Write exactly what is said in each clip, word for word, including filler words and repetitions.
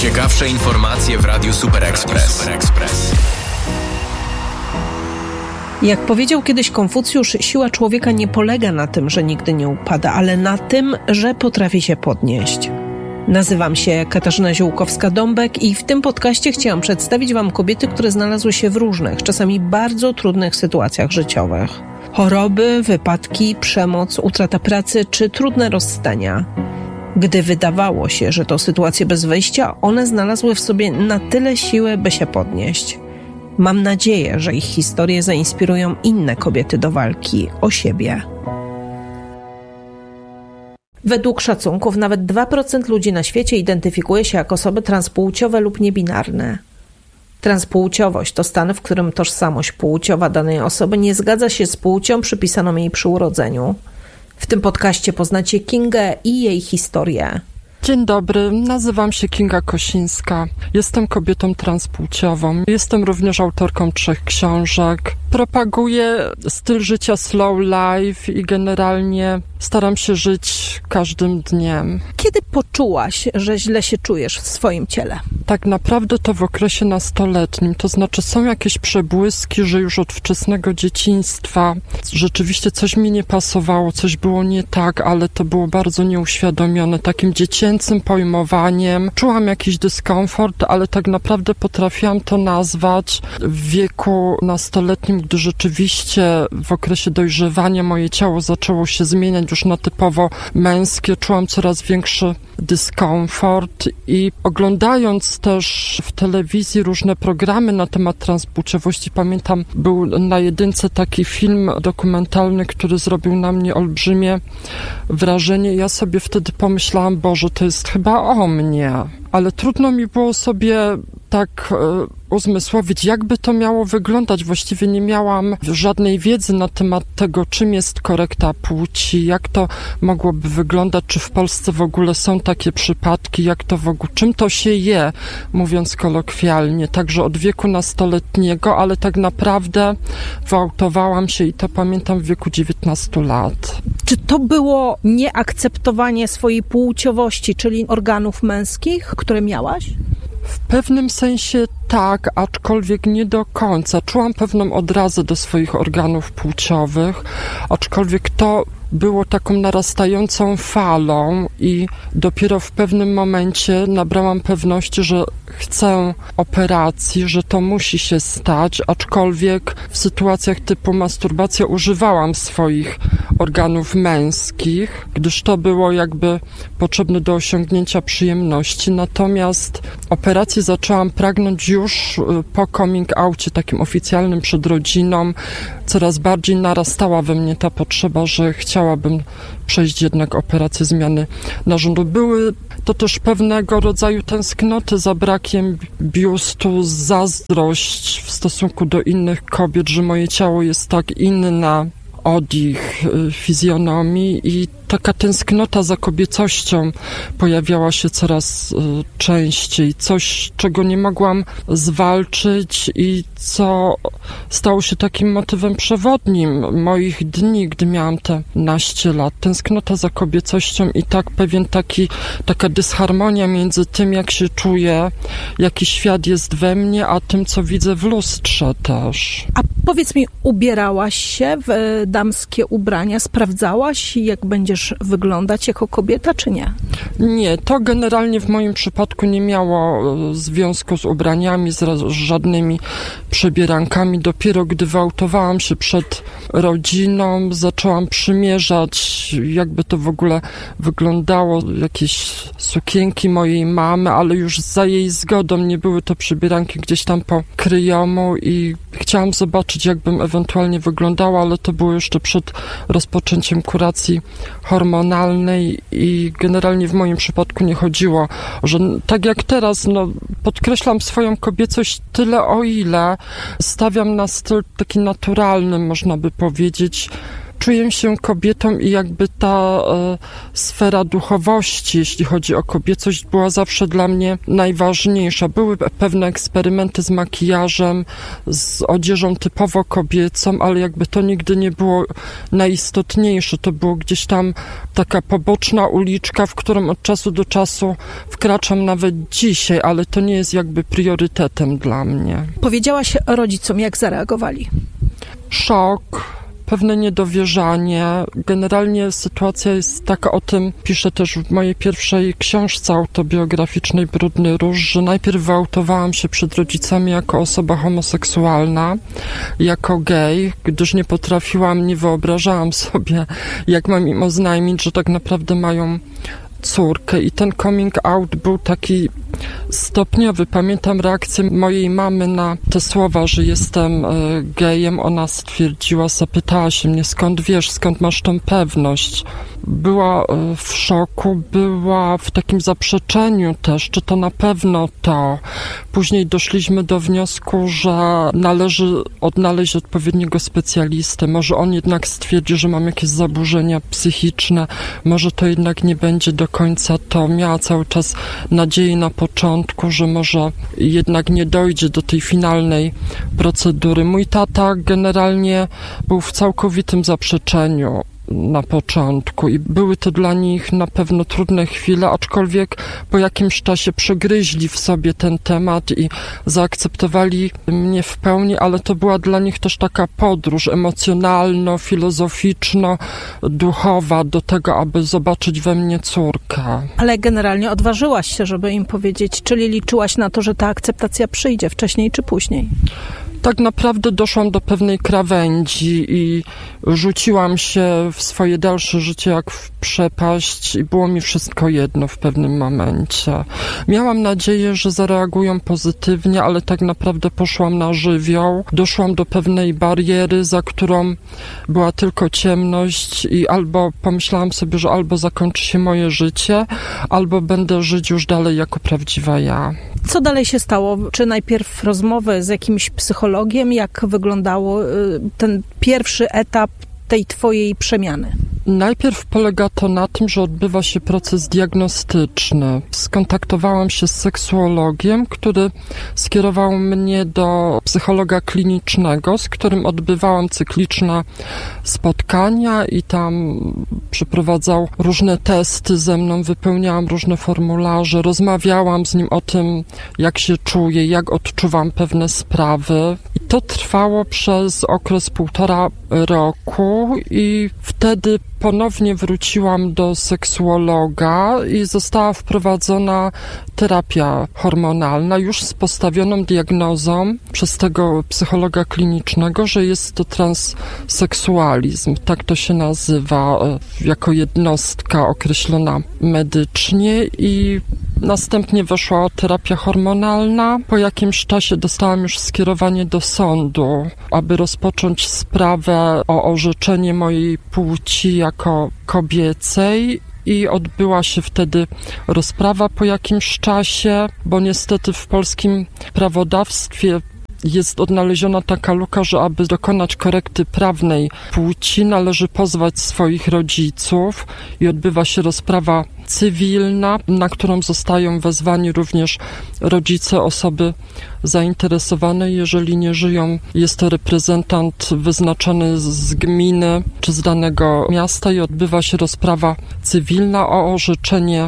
Najciekawsze informacje w Radiu Super Express. Jak powiedział kiedyś Konfucjusz, siła człowieka nie polega na tym, że nigdy nie upada, ale na tym, że potrafi się podnieść. Nazywam się Katarzyna Ziółkowska-Dąbek i w tym podcaście chciałam przedstawić Wam kobiety, które znalazły się w różnych, czasami bardzo trudnych sytuacjach życiowych. Choroby, wypadki, przemoc, utrata pracy czy trudne rozstania. Gdy wydawało się, że to sytuacje bez wyjścia, one znalazły w sobie na tyle siły, by się podnieść. Mam nadzieję, że ich historie zainspirują inne kobiety do walki o siebie. Według szacunków nawet dwa procent ludzi na świecie identyfikuje się jako osoby transpłciowe lub niebinarne. Transpłciowość to stan, w którym tożsamość płciowa danej osoby nie zgadza się z płcią przypisaną jej przy urodzeniu. W tym podcaście poznacie Kingę i jej historię. Dzień dobry, nazywam się Kinga Kosińska. Jestem kobietą transpłciową. Jestem również autorką trzech książek. Propaguję styl życia slow life i generalnie staram się żyć każdym dniem. Kiedy poczułaś, że źle się czujesz w swoim ciele? Tak naprawdę to w okresie nastoletnim, to znaczy są jakieś przebłyski, że już od wczesnego dzieciństwa rzeczywiście coś mi nie pasowało, coś było nie tak, ale to było bardzo nieuświadomione, takim dziecięcym pojmowaniem. Czułam jakiś dyskomfort, ale tak naprawdę potrafiłam to nazwać w wieku nastoletnim, gdy rzeczywiście w okresie dojrzewania moje ciało zaczęło się zmieniać już na typowo męskie, czułam coraz większy dyskomfort i oglądając też w telewizji różne programy na temat transpłciowości, pamiętam, był na jedynce taki film dokumentalny, który zrobił na mnie olbrzymie wrażenie. Ja sobie wtedy pomyślałam, Boże, to jest chyba o mnie. Ale trudno mi było sobie tak e, uzmysłowić, jakby to miało wyglądać. Właściwie nie miałam żadnej wiedzy na temat tego, czym jest korekta płci, jak to mogłoby wyglądać, czy w Polsce w ogóle są takie przypadki, jak to w ogóle, czym to się je, mówiąc kolokwialnie. Także od wieku nastoletniego, ale tak naprawdę wyautowałam się i to pamiętam w wieku dziewiętnastu lat. Czy to było nieakceptowanie swojej płciowości, czyli organów męskich, które miałaś? W pewnym sensie tak, aczkolwiek nie do końca. Czułam pewną odrazę do swoich organów płciowych, aczkolwiek to było taką narastającą falą i dopiero w pewnym momencie nabrałam pewności, że chcę operacji, że to musi się stać, aczkolwiek w sytuacjach typu masturbacja używałam swoich organów męskich, gdyż to było jakby potrzebne do osiągnięcia przyjemności. Natomiast operacji zaczęłam pragnąć już po coming outie takim oficjalnym przed rodziną. Coraz bardziej narastała we mnie ta potrzeba, że chciałabym przejść jednak operację zmiany narządu. Były to też pewnego rodzaju tęsknoty za brakiem biustu, zazdrość w stosunku do innych kobiet, że moje ciało jest tak inne od ich fizjonomii i taka tęsknota za kobiecością pojawiała się coraz y, częściej. Coś, czego nie mogłam zwalczyć i co stało się takim motywem przewodnim moich dni, gdy miałam te naście lat. Tęsknota za kobiecością i tak pewien taki, taka dysharmonia między tym, jak się czuję, jaki świat jest we mnie, a tym, co widzę w lustrze też. A powiedz mi, ubierałaś się w damskie ubrania? Sprawdzałaś, jak będziesz wyglądać jako kobieta, czy nie? Nie, to generalnie w moim przypadku nie miało związku z ubraniami, z żadnymi przebierankami. Dopiero gdy wyautowałam się przed rodziną, zaczęłam przymierzać, jakby to w ogóle wyglądało, jakieś sukienki mojej mamy, ale już za jej zgodą, nie były to przebieranki gdzieś tam po kryjomu i chciałam zobaczyć, jakbym ewentualnie wyglądała, ale to było jeszcze przed rozpoczęciem kuracji hormonalnej i generalnie w moim przypadku nie chodziło, że tak jak teraz, no podkreślam swoją kobiecość tyle, o ile stawiam na styl taki naturalny, można by powiedzieć. czuję się kobietą i jakby ta e, sfera duchowości, jeśli chodzi o kobiecość, była zawsze dla mnie najważniejsza. Były pewne eksperymenty z makijażem, z odzieżą typowo kobiecą, ale jakby to nigdy nie było najistotniejsze. To było gdzieś tam taka poboczna uliczka, w którą od czasu do czasu wkraczam nawet dzisiaj, ale to nie jest jakby priorytetem dla mnie. Powiedziałaś rodzicom, jak zareagowali? Szok, pewne niedowierzanie. Generalnie sytuacja jest taka, o tym piszę też w mojej pierwszej książce autobiograficznej Brudny róż, że najpierw wyautowałam się przed rodzicami jako osoba homoseksualna, jako gej, gdyż nie potrafiłam, nie wyobrażałam sobie, jak mam im oznajmić, że tak naprawdę mają córkę, i ten coming out był taki stopniowy. Pamiętam reakcję mojej mamy na te słowa, że jestem gejem. Ona stwierdziła, zapytała się mnie, skąd wiesz, skąd masz tą pewność. Była w szoku, była w takim zaprzeczeniu też, czy to na pewno to. Później doszliśmy do wniosku, że należy odnaleźć odpowiedniego specjalistę. Może on jednak stwierdzi, że mam jakieś zaburzenia psychiczne, może to jednak nie będzie do końca to. Miała cały czas nadzieję na początku, że może jednak nie dojdzie do tej finalnej procedury. Mój tata generalnie był w całkowitym zaprzeczeniu na początku i były to dla nich na pewno trudne chwile, aczkolwiek po jakimś czasie przegryźli w sobie ten temat i zaakceptowali mnie w pełni, ale to była dla nich też taka podróż emocjonalno-filozoficzno-duchowa do tego, aby zobaczyć we mnie córkę. Ale generalnie odważyłaś się, żeby im powiedzieć, czyli liczyłaś na to, że ta akceptacja przyjdzie wcześniej czy później? Tak naprawdę doszłam do pewnej krawędzi i rzuciłam się w swoje dalsze życie jak w przepaść i było mi wszystko jedno w pewnym momencie. Miałam nadzieję, że zareagują pozytywnie, ale tak naprawdę poszłam na żywioł. Doszłam do pewnej bariery, za którą była tylko ciemność i albo pomyślałam sobie, że albo zakończy się moje życie, albo będę żyć już dalej jako prawdziwa ja. Co dalej się stało? Czy najpierw rozmowy z jakimś psychologiem? Jak wyglądało ten pierwszy etap tej twojej przemiany? Najpierw polega to na tym, że odbywa się proces diagnostyczny. Skontaktowałam się z seksuologiem, który skierował mnie do psychologa klinicznego, z którym odbywałam cykliczne spotkania i tam przeprowadzał różne testy ze mną, wypełniałam różne formularze, rozmawiałam z nim o tym, jak się czuję, jak odczuwam pewne sprawy. I to trwało przez okres półtora roku i wtedy ponownie wróciłam do seksuologa i została wprowadzona terapia hormonalna, już z postawioną diagnozą przez tego psychologa klinicznego, że jest to transseksualizm. Tak to się nazywa jako jednostka określona medycznie i następnie weszła terapia hormonalna. Po jakimś czasie dostałam już skierowanie do sądu, aby rozpocząć sprawę o orzeczenie mojej płci jako kobiecej i odbyła się wtedy rozprawa po jakimś czasie, bo niestety w polskim prawodawstwie jest odnaleziona taka luka, że aby dokonać korekty prawnej płci, należy pozwać swoich rodziców i odbywa się rozprawa cywilna, na którą zostają wezwani również rodzice osoby zainteresowanej. Jeżeli nie żyją, jest to reprezentant wyznaczony z gminy czy z danego miasta i odbywa się rozprawa cywilna o orzeczenie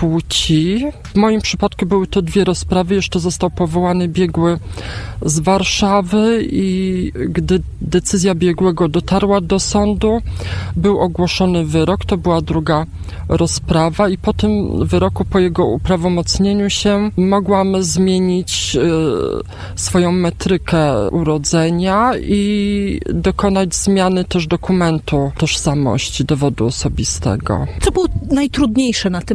płci. W moim przypadku były to dwie rozprawy. Jeszcze został powołany biegły z Warszawy i gdy decyzja biegłego dotarła do sądu, był ogłoszony wyrok. To była druga rozprawa i po tym wyroku, po jego uprawomocnieniu się, mogłam zmienić y, swoją metrykę urodzenia i dokonać zmiany też dokumentu tożsamości, dowodu osobistego. Co było najtrudniejsze na tym etapie?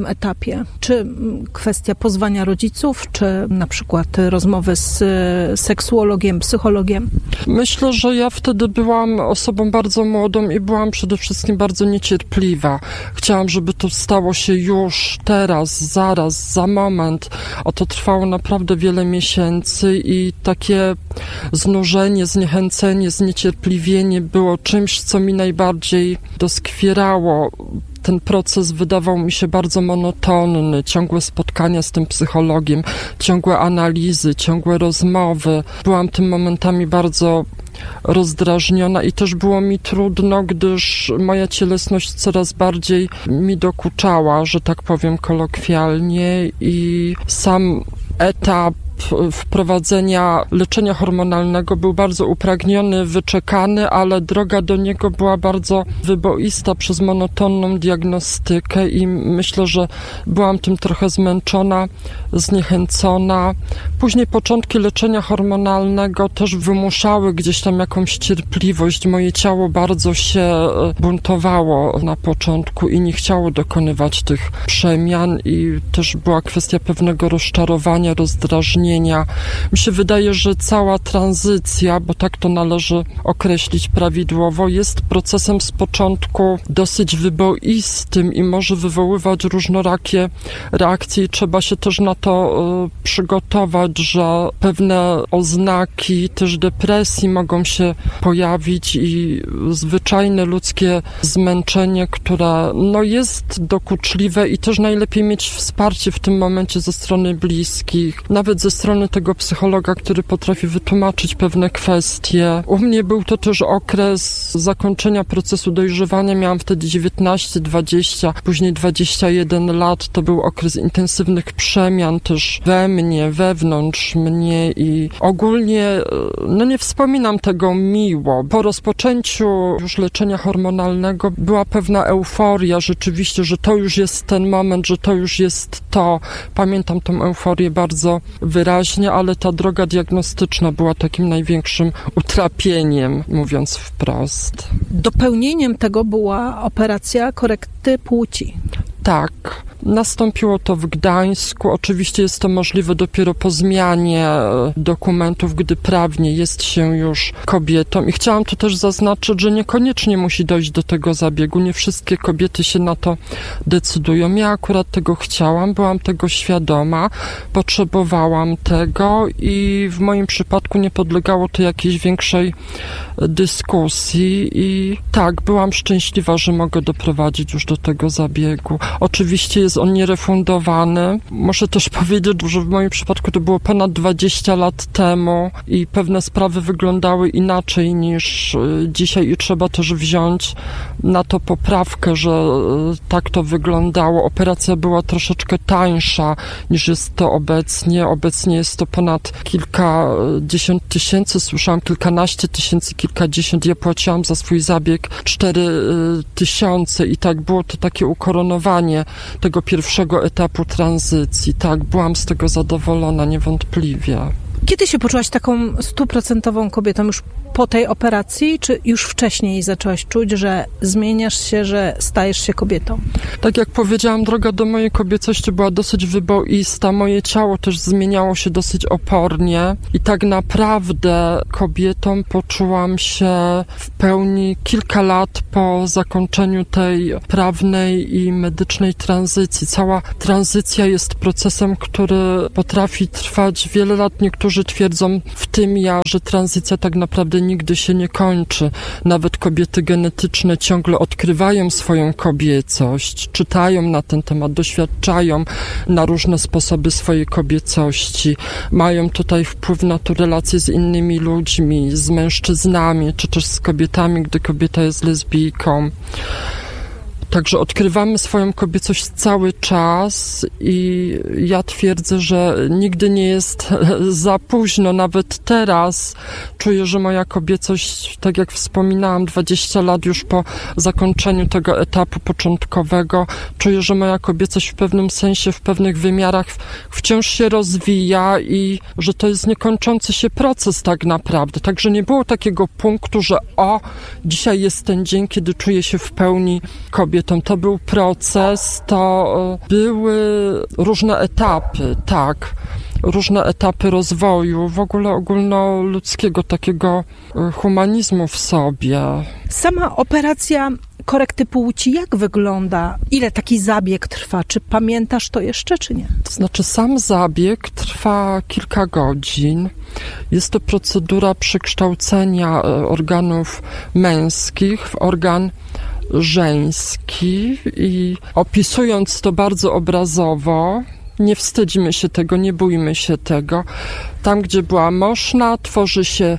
terapię? Czy kwestia pozwania rodziców, czy na przykład rozmowy z seksuologiem, psychologiem? Myślę, że ja wtedy byłam osobą bardzo młodą i byłam przede wszystkim bardzo niecierpliwa. Chciałam, żeby to stało się już, teraz, zaraz, za moment. A to trwało naprawdę wiele miesięcy i takie znużenie, zniechęcenie, zniecierpliwienie było czymś, co mi najbardziej doskwierało. Ten proces wydawał mi się bardzo monotonny, ciągłe spotkania z tym psychologiem, ciągłe analizy, ciągłe rozmowy. Byłam tym momentami bardzo rozdrażniona i też było mi trudno, gdyż moja cielesność coraz bardziej mi dokuczała, że tak powiem kolokwialnie, i sam etap wprowadzenia leczenia hormonalnego był bardzo upragniony, wyczekany, ale droga do niego była bardzo wyboista przez monotonną diagnostykę i myślę, że byłam tym trochę zmęczona, zniechęcona. Później początki leczenia hormonalnego też wymuszały gdzieś tam jakąś cierpliwość. Moje ciało bardzo się buntowało na początku i nie chciało dokonywać tych przemian i też była kwestia pewnego rozczarowania, rozdrażnienia. Mi się wydaje, że cała tranzycja, bo tak to należy określić prawidłowo, jest procesem z początku dosyć wyboistym i może wywoływać różnorakie reakcje i trzeba się też na to y, przygotować, że pewne oznaki też depresji mogą się pojawić i zwyczajne ludzkie zmęczenie, które no, jest dokuczliwe i też najlepiej mieć wsparcie w tym momencie ze strony bliskich, nawet ze strony tego psychologa, który potrafi wytłumaczyć pewne kwestie. U mnie był to też okres zakończenia procesu dojrzewania. Miałam wtedy dziewiętnaście, dwadzieścia, później dwadzieścia jeden lat. To był okres intensywnych przemian też we mnie, wewnątrz mnie i ogólnie no nie wspominam tego miło. Po rozpoczęciu już leczenia hormonalnego była pewna euforia rzeczywiście, że to już jest ten moment, że to już jest to. Pamiętam tą euforię bardzo wyraźnie, ale ta droga diagnostyczna była takim największym utrapieniem, mówiąc wprost. Dopełnieniem tego była operacja korekty płci. Tak. Nastąpiło to w Gdańsku. Oczywiście jest to możliwe dopiero po zmianie dokumentów, gdy prawnie jest się już kobietą. I chciałam tu też zaznaczyć, że niekoniecznie musi dojść do tego zabiegu. Nie wszystkie kobiety się na to decydują. Ja akurat tego chciałam, byłam tego świadoma, potrzebowałam tego i w moim przypadku nie podlegało to jakiejś większej dyskusji i tak, byłam szczęśliwa, że mogę doprowadzić już do tego zabiegu. Oczywiście jest on nierefundowany. Muszę też powiedzieć, że w moim przypadku to było ponad dwadzieścia lat temu i pewne sprawy wyglądały inaczej niż dzisiaj i trzeba też wziąć na to poprawkę, że tak to wyglądało. Operacja była troszeczkę tańsza niż jest to obecnie. Obecnie jest to ponad kilkadziesiąt tysięcy, słyszałam kilkanaście tysięcy, kilkadziesiąt. Ja płaciłam za swój zabieg cztery tysiące i tak było to takie ukoronowanie tego pierwszego etapu tranzycji. Tak, byłam z tego zadowolona, niewątpliwie. Kiedy się poczułaś taką stuprocentową kobietą? Już po tej operacji, czy już wcześniej zaczęłaś czuć, że zmieniasz się, że stajesz się kobietą? Tak jak powiedziałam, droga do mojej kobiecości była dosyć wyboista. Moje ciało też zmieniało się dosyć opornie i tak naprawdę kobietą poczułam się w pełni kilka lat po zakończeniu tej prawnej i medycznej tranzycji. Cała tranzycja jest procesem, który potrafi trwać wiele lat. Niektórzy twierdzą, w tym ja, że tranzycja tak naprawdę nigdy się nie kończy. Nawet kobiety genetyczne ciągle odkrywają swoją kobiecość, czytają na ten temat, doświadczają na różne sposoby swojej kobiecości. Mają tutaj wpływ na to relacje z innymi ludźmi, z mężczyznami, czy też z kobietami, gdy kobieta jest lesbijką. Także odkrywamy swoją kobiecość cały czas i ja twierdzę, że nigdy nie jest za późno. Nawet teraz czuję, że moja kobiecość, tak jak wspominałam, dwadzieścia lat już po zakończeniu tego etapu początkowego, czuję, że moja kobiecość w pewnym sensie, w pewnych wymiarach wciąż się rozwija i że to jest niekończący się proces tak naprawdę. Także nie było takiego punktu, że o, dzisiaj jest ten dzień, kiedy czuję się w pełni kobietą. kobietą. To był proces, to były różne etapy, tak. Różne etapy rozwoju, w ogóle ogólnoludzkiego takiego humanizmu w sobie. Sama operacja korekty płci jak wygląda? Ile taki zabieg trwa? Czy pamiętasz to jeszcze, czy nie? To znaczy sam zabieg trwa kilka godzin. Jest to procedura przekształcenia organów męskich w organ żeński i opisując to bardzo obrazowo, nie wstydzimy się tego, nie bójmy się tego. Tam, gdzie była moszna, tworzy się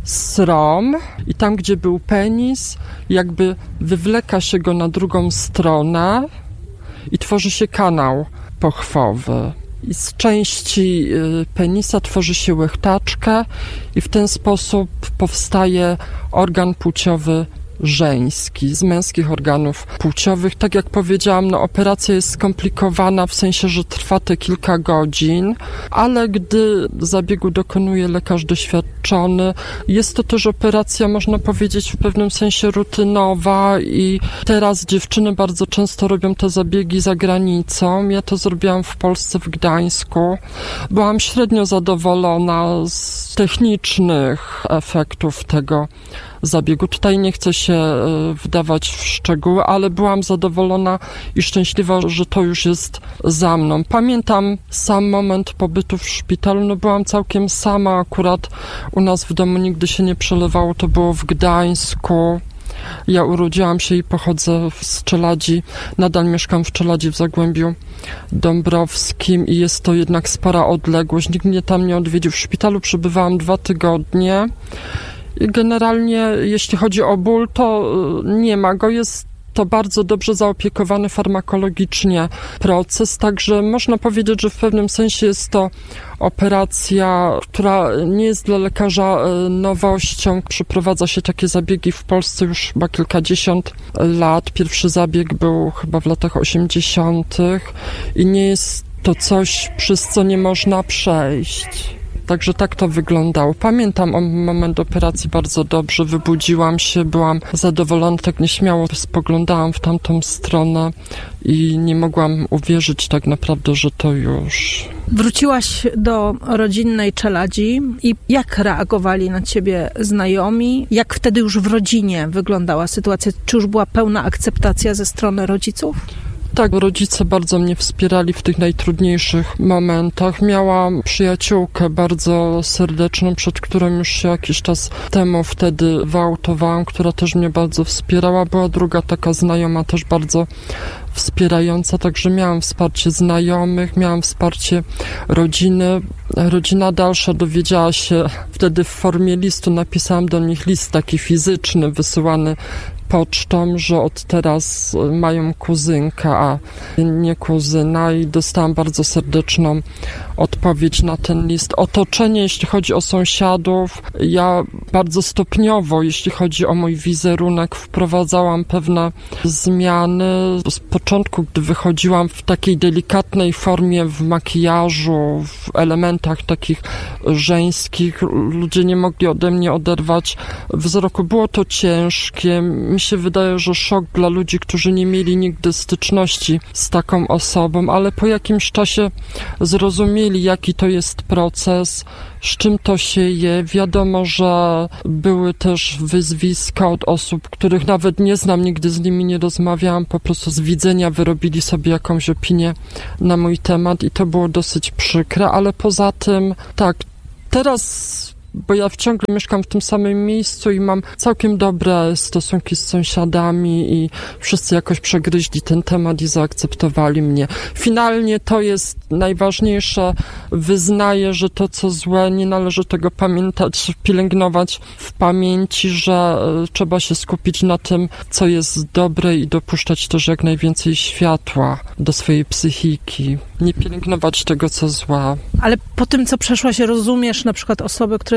srom i tam, gdzie był penis, jakby wywleka się go na drugą stronę i tworzy się kanał pochwowy. I z części penisa tworzy się łechtaczkę i w ten sposób powstaje organ płciowy żeński, z męskich organów płciowych. Tak jak powiedziałam, no operacja jest skomplikowana w sensie, że trwa te kilka godzin, ale gdy zabiegu dokonuje lekarz doświadczony, jest to też operacja, można powiedzieć, w pewnym sensie rutynowa i teraz dziewczyny bardzo często robią te zabiegi za granicą. Ja to zrobiłam w Polsce, w Gdańsku. Byłam średnio zadowolona z technicznych efektów tego zabiegu. Tutaj nie chcę się wdawać w szczegóły, ale byłam zadowolona i szczęśliwa, że to już jest za mną. Pamiętam sam moment pobytu w szpitalu, no byłam całkiem sama, akurat u nas w domu nigdy się nie przelewało, to było w Gdańsku. Ja urodziłam się i pochodzę z Czeladzi, nadal mieszkam w Czeladzi w Zagłębiu Dąbrowskim i jest to jednak spora odległość. Nikt mnie tam nie odwiedził. W szpitalu przebywałam dwa tygodnie. I generalnie, jeśli chodzi o ból, to nie ma go. Jest to bardzo dobrze zaopiekowany farmakologicznie proces, także można powiedzieć, że w pewnym sensie jest to operacja, która nie jest dla lekarza nowością. Przeprowadza się takie zabiegi w Polsce już chyba kilkadziesiąt lat. Pierwszy zabieg był chyba w latach osiemdziesiątych i nie jest to coś, przez co nie można przejść. Także tak to wyglądało. Pamiętam o moment operacji bardzo dobrze. Wybudziłam się, byłam zadowolona, tak nieśmiało spoglądałam w tamtą stronę i nie mogłam uwierzyć tak naprawdę, że to już... Wróciłaś do rodzinnej Czeladzi i jak reagowali na ciebie znajomi? Jak wtedy już w rodzinie wyglądała sytuacja? Czy już była pełna akceptacja ze strony rodziców? Tak, rodzice bardzo mnie wspierali w tych najtrudniejszych momentach. Miałam przyjaciółkę bardzo serdeczną, przed którą już się jakiś czas temu wtedy wyautowałam, która też mnie bardzo wspierała. Była druga taka znajoma, też bardzo wspierająca, także miałam wsparcie znajomych, miałam wsparcie rodziny. Rodzina dalsza dowiedziała się wtedy w formie listu, napisałam do nich list taki fizyczny, wysyłany pocztą, że od teraz mają kuzynkę, a nie kuzyna i dostałam bardzo serdeczną odpowiedź na ten list. Otoczenie, jeśli chodzi o sąsiadów, ja bardzo stopniowo, jeśli chodzi o mój wizerunek, wprowadzałam pewne zmiany. Z początku, gdy wychodziłam w takiej delikatnej formie, w makijażu, w elementach takich żeńskich, ludzie nie mogli ode mnie oderwać wzroku. Było to ciężkie. Mi się wydaje, że szok dla ludzi, którzy nie mieli nigdy styczności z taką osobą, ale po jakimś czasie zrozumieli, jaki to jest proces, z czym to się je. Wiadomo, że były też wyzwiska od osób, których nawet nie znam, nigdy z nimi nie rozmawiałam, po prostu z widzenia wyrobili sobie jakąś opinię na mój temat i to było dosyć przykre, ale poza tym, tak, teraz... bo ja ciągle mieszkam w tym samym miejscu i mam całkiem dobre stosunki z sąsiadami i wszyscy jakoś przegryźli ten temat i zaakceptowali mnie. Finalnie to jest najważniejsze. Wyznaję, że to, co złe, nie należy tego pamiętać, pielęgnować w pamięci, że trzeba się skupić na tym, co jest dobre i dopuszczać też jak najwięcej światła do swojej psychiki. Nie pielęgnować tego, co złe. Ale po tym, co przeszłaś, rozumiesz na przykład osoby, które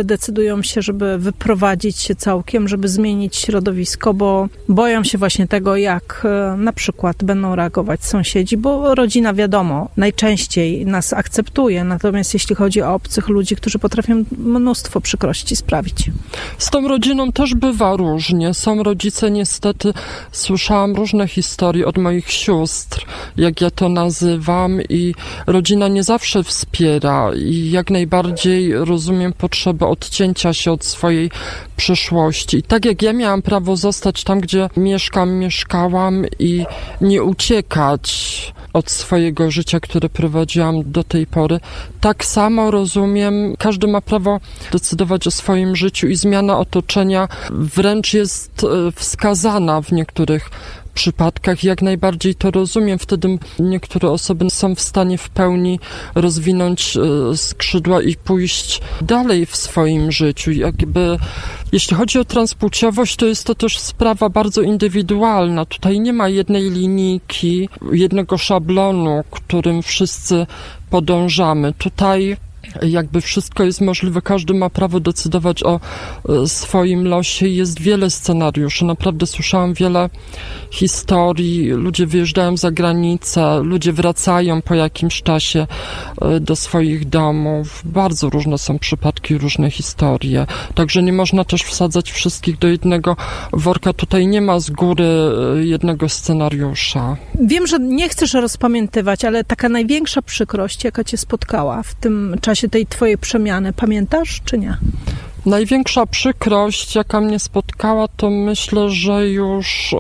decydują się, żeby wyprowadzić się całkiem, żeby zmienić środowisko, bo boją się właśnie tego, jak na przykład będą reagować sąsiedzi, bo rodzina, wiadomo, najczęściej nas akceptuje, natomiast jeśli chodzi o obcych ludzi, którzy potrafią mnóstwo przykrości sprawić. Z tą rodziną też bywa różnie. Są rodzice, niestety, słyszałam różne historie od moich sióstr, jak ja to nazywam, i rodzina nie zawsze wspiera i jak najbardziej rozumiem potrzebę odcięcia się od swojej przyszłości. I tak jak ja miałam prawo zostać tam, gdzie mieszkam, mieszkałam i nie uciekać od swojego życia, które prowadziłam do tej pory, tak samo rozumiem, każdy ma prawo decydować o swoim życiu i zmiana otoczenia wręcz jest wskazana w niektórych przypadkach. Jak najbardziej to rozumiem. Wtedy niektóre osoby są w stanie w pełni rozwinąć skrzydła i pójść dalej w swoim życiu. Jakby, jeśli chodzi o transpłciowość, to jest to też sprawa bardzo indywidualna. Tutaj nie ma jednej linijki, jednego szablonu, którym wszyscy podążamy. Tutaj jakby wszystko jest możliwe, każdy ma prawo decydować o swoim losie. Jest wiele scenariuszy, naprawdę słyszałam wiele historii, ludzie wyjeżdżają za granicę, ludzie wracają po jakimś czasie do swoich domów. Bardzo różne są przypadki, różne historie, także nie można też wsadzać wszystkich do jednego worka. Tutaj nie ma z góry jednego scenariusza. Wiem, że nie chcesz rozpamiętywać, ale taka największa przykrość, jaka cię spotkała w tym czasie tej twojej przemiany, pamiętasz czy nie? Największa przykrość, jaka mnie spotkała, to myślę, że już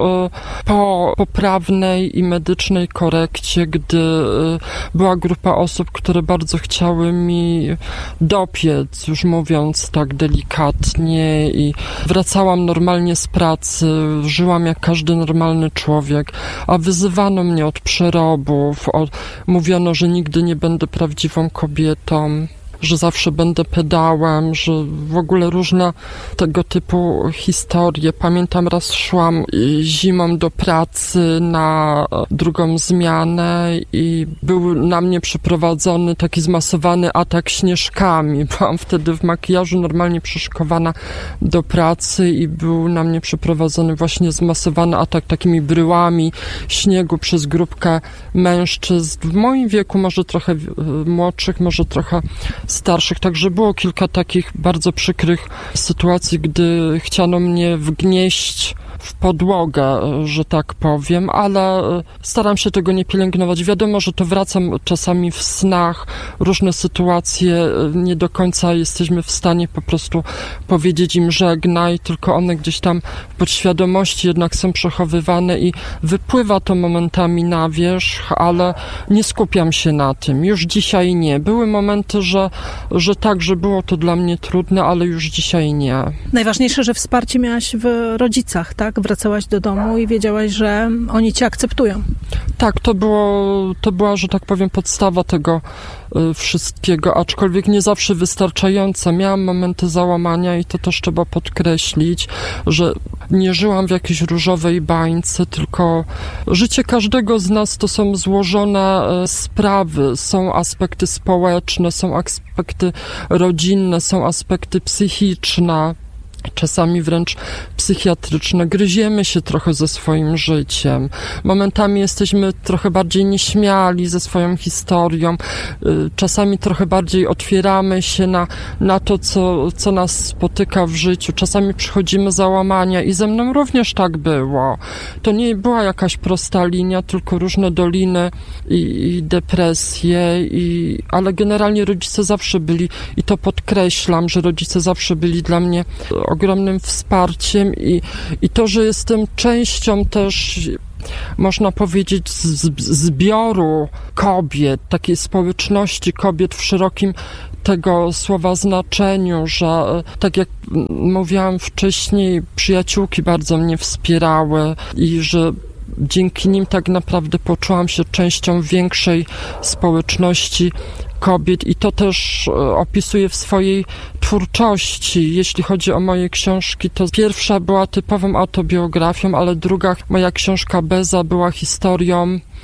po poprawnej i medycznej korekcie, gdy była grupa osób, które bardzo chciały mi dopiec, już mówiąc tak delikatnie, i wracałam normalnie z pracy, żyłam jak każdy normalny człowiek, a wyzywano mnie od przerobów, od, mówiono, że nigdy nie będę prawdziwą kobietą, że zawsze będę pedałem, że w ogóle różne tego typu historie. Pamiętam, raz szłam zimą do pracy na drugą zmianę i był na mnie przeprowadzony taki zmasowany atak śnieżkami. Byłam wtedy w makijażu, normalnie przyszykowana do pracy i był na mnie przeprowadzony właśnie zmasowany atak takimi bryłami śniegu przez grupkę mężczyzn w moim wieku, może trochę młodszych, może trochę starszych, także było kilka takich bardzo przykrych sytuacji, gdy chciano mnie wgnieść w podłogę, że tak powiem, ale staram się tego nie pielęgnować. Wiadomo, że to wracam czasami w snach, różne sytuacje, nie do końca jesteśmy w stanie po prostu powiedzieć im żegnaj, tylko one gdzieś tam w podświadomości jednak są przechowywane i wypływa to momentami na wierzch, ale nie skupiam się na tym. Już dzisiaj nie. Były momenty, że, że tak, że było to dla mnie trudne, ale już dzisiaj nie. Najważniejsze, że wsparcie miałaś w rodzicach, tak? Wracałaś do domu i wiedziałaś, że oni cię akceptują. Tak, to było, to była, że tak powiem, podstawa tego y, wszystkiego, aczkolwiek nie zawsze wystarczająca. Miałam momenty załamania i to też trzeba podkreślić, że nie żyłam w jakiejś różowej bańce, tylko życie każdego z nas to są złożone y, sprawy. Są aspekty społeczne, są aspekty rodzinne, są aspekty psychiczne, czasami wręcz psychiatryczne. Gryziemy się trochę ze swoim życiem. Momentami jesteśmy trochę bardziej nieśmiali ze swoją historią. Czasami trochę bardziej otwieramy się na, na to, co, co nas spotyka w życiu. Czasami przychodzimy załamania i ze mną również tak było. To nie była jakaś prosta linia, tylko różne doliny i, i depresje, i, ale generalnie rodzice zawsze byli, i to podkreślam, że rodzice zawsze byli dla mnie ogromnym wsparciem i, i to, że jestem częścią też, można powiedzieć, z, zbioru kobiet, takiej społeczności kobiet w szerokim tego słowa znaczeniu, że tak jak mówiłam wcześniej, przyjaciółki bardzo mnie wspierały i że dzięki nim tak naprawdę poczułam się częścią większej społeczności kobiet i to też opisuję w swojej twórczości. Jeśli chodzi o moje książki, to pierwsza była typową autobiografią, ale druga, moja książka Beza, była historią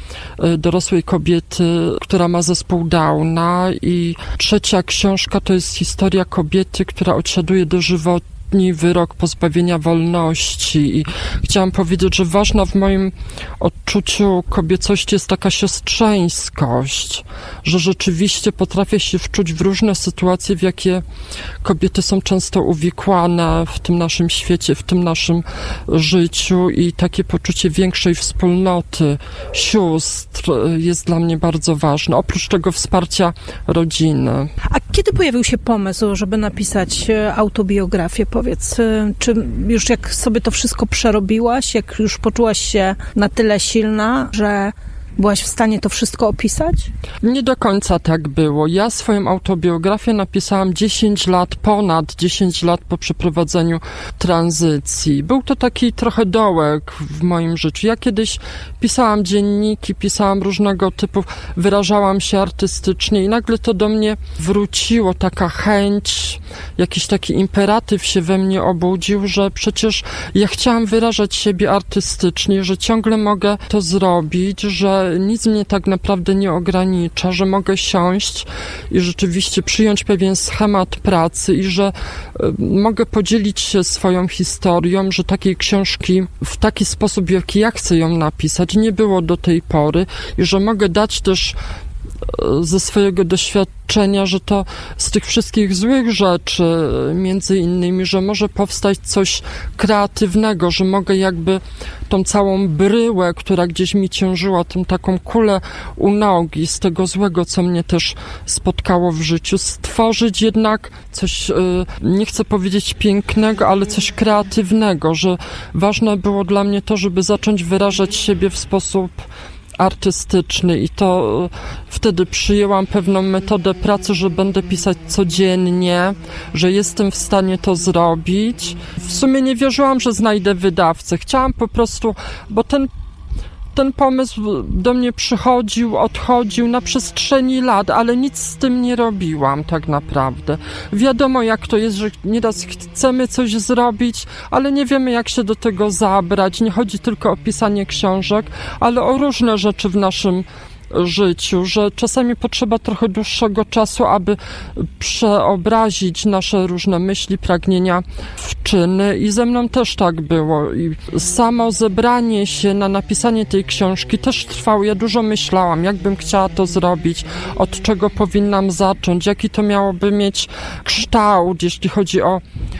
dorosłej kobiety, która ma zespół Downa, i trzecia książka to jest historia kobiety, która odsiaduje dożywotnie wyrok pozbawienia wolności. I chciałam powiedzieć, że ważna w moim odczuciu kobiecości jest taka siostrzeńskość, że rzeczywiście potrafię się wczuć w różne sytuacje, w jakie kobiety są często uwikłane w tym naszym świecie, w tym naszym życiu, i takie poczucie większej wspólnoty sióstr jest dla mnie bardzo ważne, oprócz tego wsparcia rodziny. A kiedy pojawił się pomysł, żeby napisać autobiografię? Powiedz, czy już jak sobie to wszystko przerobiłaś, jak już poczułaś się na tyle silna, że byłaś w stanie to wszystko opisać? Nie do końca tak było. Ja swoją autobiografię napisałam dziesięć lat, ponad dziesięć lat po przeprowadzeniu tranzycji. Był to taki trochę dołek w moim życiu. Ja kiedyś pisałam dzienniki, pisałam różnego typu, wyrażałam się artystycznie i nagle to do mnie wróciło, taka chęć, jakiś taki imperatyw się we mnie obudził, że przecież ja chciałam wyrażać siebie artystycznie, że ciągle mogę to zrobić, że nic mnie tak naprawdę nie ogranicza, że mogę siąść i rzeczywiście przyjąć pewien schemat pracy i że y, mogę podzielić się swoją historią, że takiej książki w taki sposób, w jaki ja chcę ją napisać, nie było do tej pory i że mogę dać też ze swojego doświadczenia, że to z tych wszystkich złych rzeczy, między innymi, że może powstać coś kreatywnego, że mogę jakby tą całą bryłę, która gdzieś mi ciężyła, tą taką kulę u nogi z tego złego, co mnie też spotkało w życiu, stworzyć jednak coś, nie chcę powiedzieć pięknego, ale coś kreatywnego, że ważne było dla mnie to, żeby zacząć wyrażać siebie w sposób artystyczny i to wtedy przyjęłam pewną metodę pracy, że będę pisać codziennie, że jestem w stanie to zrobić. W sumie nie wierzyłam, że znajdę wydawcę. Chciałam po prostu, bo ten Ten pomysł do mnie przychodził, odchodził na przestrzeni lat, ale nic z tym nie robiłam tak naprawdę. Wiadomo, jak to jest, że nieraz chcemy coś zrobić, ale nie wiemy, jak się do tego zabrać. Nie chodzi tylko o pisanie książek, ale o różne rzeczy w naszym życiu, że czasami potrzeba trochę dłuższego czasu, aby przeobrazić nasze różne myśli, pragnienia w czyny i ze mną też tak było. I samo zebranie się na napisanie tej książki też trwało. Ja dużo myślałam, jak bym chciała to zrobić, od czego powinnam zacząć, jaki to miałoby mieć kształt, jeśli chodzi o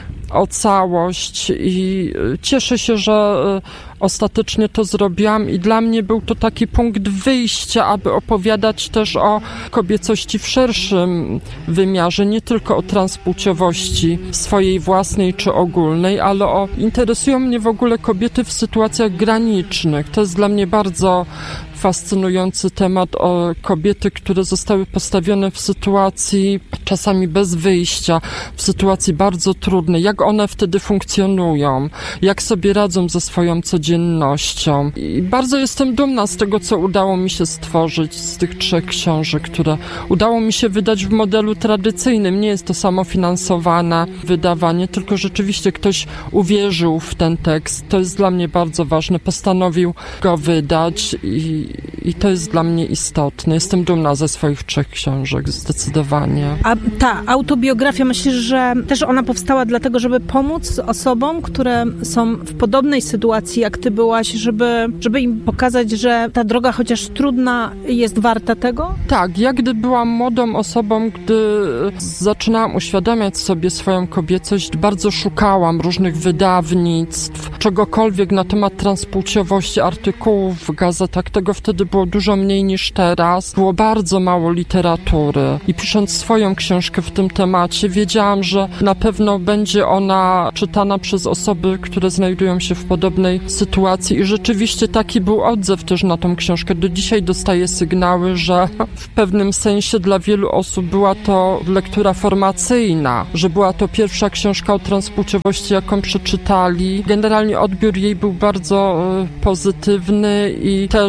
o całość i cieszę się, że ostatecznie to zrobiłam i dla mnie był to taki punkt wyjścia, aby opowiadać też o kobiecości w szerszym wymiarze, nie tylko o transpłciowości swojej własnej czy ogólnej, ale o interesują mnie w ogóle kobiety w sytuacjach granicznych. To jest dla mnie bardzo fascynujący temat, o kobiety, które zostały postawione w sytuacji czasami bez wyjścia, w sytuacji bardzo trudnej, jak one wtedy funkcjonują, jak sobie radzą ze swoją codziennością. I bardzo jestem dumna z tego, co udało mi się stworzyć z tych trzech książek, które udało mi się wydać w modelu tradycyjnym. Nie jest to samofinansowane wydawanie, tylko rzeczywiście ktoś uwierzył w ten tekst. To jest dla mnie bardzo ważne. Postanowił go wydać i I to jest dla mnie istotne. Jestem dumna ze swoich trzech książek, zdecydowanie. A ta autobiografia, myślisz, że też ona powstała dlatego, żeby pomóc osobom, które są w podobnej sytuacji, jak ty byłaś, żeby, żeby im pokazać, że ta droga, chociaż trudna, jest warta tego? Tak, ja gdy byłam młodą osobą, gdy zaczynałam uświadamiać sobie swoją kobiecość, bardzo szukałam różnych wydawnictw, czegokolwiek na temat transpłciowości, artykułów w gazetach. Tego wtedy było dużo mniej niż teraz. Było bardzo mało literatury. I pisząc swoją książkę w tym temacie, wiedziałam, że na pewno będzie ona czytana przez osoby, które znajdują się w podobnej sytuacji. I rzeczywiście taki był odzew też na tą książkę. Do dzisiaj dostaję sygnały, że w pewnym sensie dla wielu osób była to lektura formacyjna, że była to pierwsza książka o transpłciowości, jaką przeczytali. Generalnie odbiór jej był bardzo y, pozytywny i też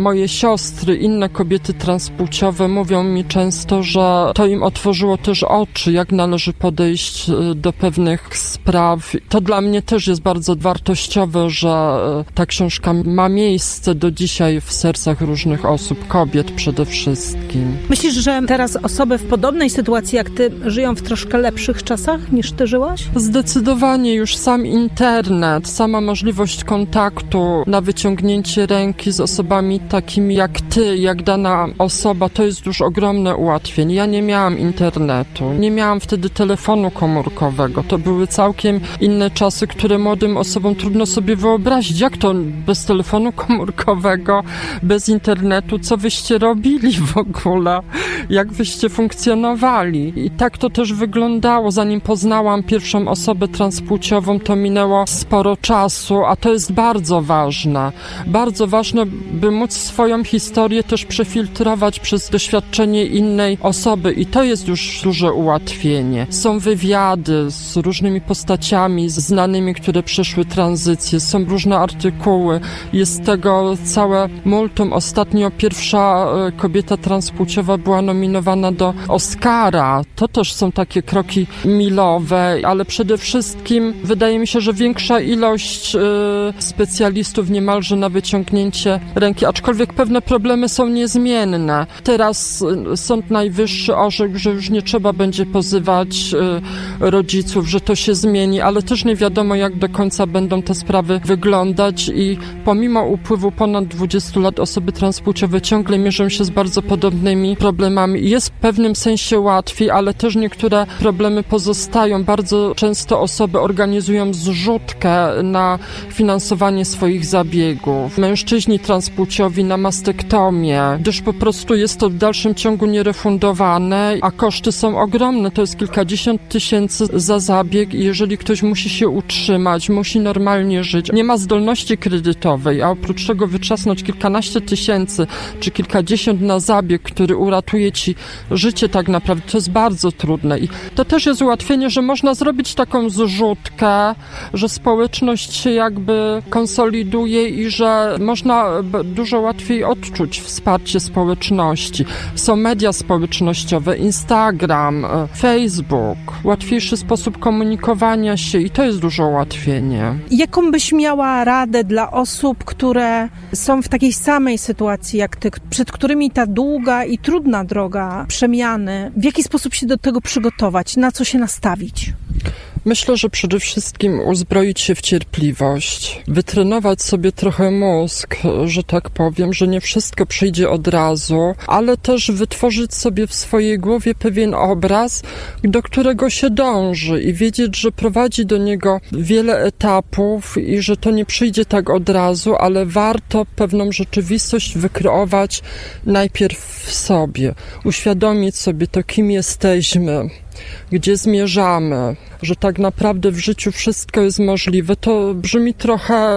moje siostry, inne kobiety transpłciowe mówią mi często, że to im otworzyło też oczy, jak należy podejść do pewnych spraw. To dla mnie też jest bardzo wartościowe, że ta książka ma miejsce do dzisiaj w sercach różnych osób, kobiet przede wszystkim. Myślisz, że teraz osoby w podobnej sytuacji jak ty żyją w troszkę lepszych czasach niż ty żyłaś? Zdecydowanie już sam internet, sama możliwość kontaktu na wyciągnięcie ręki z osobami takimi jak ty, jak dana osoba, to jest już ogromne ułatwienie. Ja nie miałam internetu, nie miałam wtedy telefonu komórkowego. To były całkiem inne czasy, które młodym osobom trudno sobie wyobrazić. Jak to bez telefonu komórkowego, bez internetu? Co wyście robili w ogóle? Jak wyście funkcjonowali? I tak to też wyglądało. Zanim poznałam pierwszą osobę transpłciową, to minęło sporo czasu, a to jest bardzo ważne. Bardzo ważne, by móc swoją historię też przefiltrować przez doświadczenie innej osoby i to jest już duże ułatwienie. Są wywiady z różnymi postaciami znanymi, które przeszły tranzycję, są różne artykuły, jest tego całe multum. Ostatnio pierwsza kobieta transpłciowa była nominowana do Oscara. To też są takie kroki milowe, ale przede wszystkim wydaje mi się, że większa ilość y, specjalistów niemalże na wyciągnięcie ręki, aczkolwiek pewne problemy są niezmienne. Teraz Sąd Najwyższy orzekł, że już nie trzeba będzie pozywać y, rodziców, że to się zmieni, ale też nie wiadomo, jak do końca będą te sprawy wyglądać i pomimo upływu ponad dwudziestu lat osoby transpłciowe ciągle mierzą się z bardzo podobnymi problemami. Jest w pewnym sensie łatwiej, ale też niektóre problemy pozostają. Bardzo często osoby organizują zrzutkę na finansowanie swoich zabiegów. Mężczyźni transpłciowi na mastektomię, gdyż po prostu jest to w dalszym ciągu nierefundowane, a koszty są ogromne. To jest kilkadziesiąt tysięcy za zabieg i jeżeli ktoś musi się utrzymać, musi normalnie żyć, nie ma zdolności kredytowej, a oprócz tego wytrzasnąć kilkanaście tysięcy czy kilkadziesiąt na zabieg, który uratuje ci życie tak naprawdę, to jest bardzo trudne. I to też jest ułatwienie, że można zrobić taką zrzutkę, że społeczność się jakby konsoliduje i że można dużo łatwiej odczuć wsparcie społeczności. Są media społecznościowe, Instagram, Facebook, łatwiejszy sposób komunikowania się i to jest duże ułatwienie. Jaką byś miała radę dla osób, które są w takiej samej sytuacji jak ty, przed którymi ta długa i trudna droga przemiany, w jaki sposób się do tego przygotować, na co się nastawić? Myślę, że przede wszystkim uzbroić się w cierpliwość, wytrenować sobie trochę mózg, że tak powiem, że nie wszystko przyjdzie od razu, ale też wytworzyć sobie w swojej głowie pewien obraz, do którego się dąży i wiedzieć, że prowadzi do niego wiele etapów i że to nie przyjdzie tak od razu, ale warto pewną rzeczywistość wykreować najpierw w sobie, uświadomić sobie to, kim jesteśmy, gdzie zmierzamy, że tak naprawdę w życiu wszystko jest możliwe. To brzmi trochę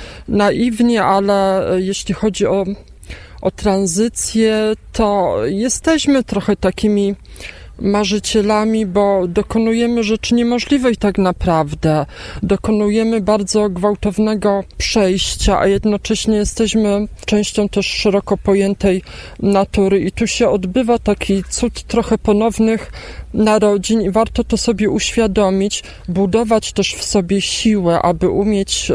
naiwnie, ale jeśli chodzi o, o tranzycję, to jesteśmy trochę takimi marzycielami, bo dokonujemy rzeczy niemożliwej tak naprawdę. Dokonujemy bardzo gwałtownego przejścia, a jednocześnie jesteśmy częścią też szeroko pojętej natury i tu się odbywa taki cud trochę ponownych narodzin i warto to sobie uświadomić, budować też w sobie siłę, aby umieć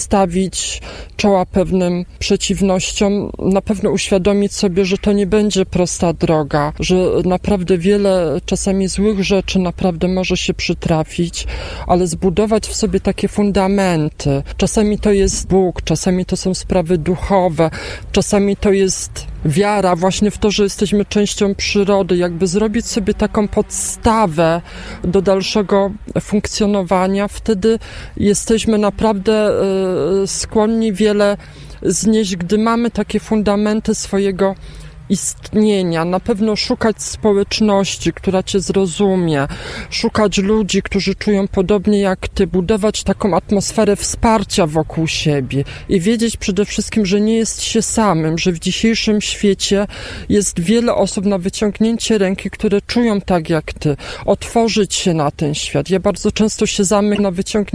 stawić czoła pewnym przeciwnościom, na pewno uświadomić sobie, że to nie będzie prosta droga, że naprawdę wiele czasami złych rzeczy naprawdę może się przytrafić, ale zbudować w sobie takie fundamenty. Czasami to jest Bóg, czasami to są sprawy duchowe, czasami to jest wiara właśnie w to, że jesteśmy częścią przyrody, jakby zrobić sobie taką podstawę do dalszego funkcjonowania, wtedy jesteśmy naprawdę y, skłonni wiele znieść, gdy mamy takie fundamenty swojego istnienia, na pewno szukać społeczności, która cię zrozumie, szukać ludzi, którzy czują podobnie jak ty, budować taką atmosferę wsparcia wokół siebie i wiedzieć przede wszystkim, że nie jest się samym, że w dzisiejszym świecie jest wiele osób na wyciągnięcie ręki, które czują tak jak ty, otworzyć się na ten świat. Ja bardzo często się zamykam na wyciągnięcie